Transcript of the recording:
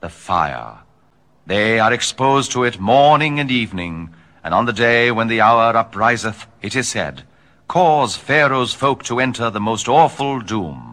the fire. They are exposed to it morning and evening, and on the day when the hour upriseth, it is said, cause Pharaoh's folk to enter the most awful doom.